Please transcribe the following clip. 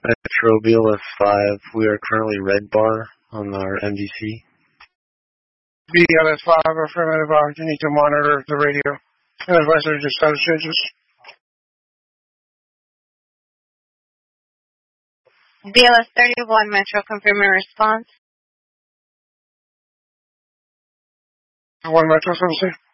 Metro BLS 5, we are currently red bar on our MDC. BLS 5, affirmative, you need to monitor the radio. And advise her to status changes. BLS 31, Metro, confirming response. 1 Metro, 7C.